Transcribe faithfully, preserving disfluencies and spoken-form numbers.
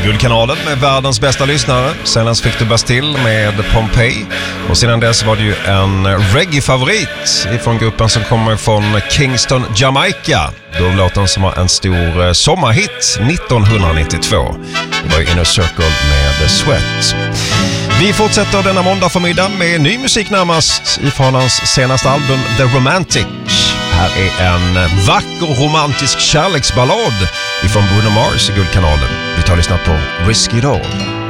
Guldkanalen med världens bästa lyssnare. Senast fick du Bastille med Pompeii. Och sedan dess var det ju en reggae-favorit ifrån gruppen som kommer från Kingston, Jamaica. Då låten som var en stor sommarhit nittonhundranittiotvå. Det var ju Inner Circle med Sweat. Vi fortsätter denna måndag förmiddag med ny musik närmast ifrån hans senaste album The Romantic. Här är en vacker romantisk kärleksballad ifrån Bruno Mars i Guldkanalen. Vi tar och lyssnar på Risk It All.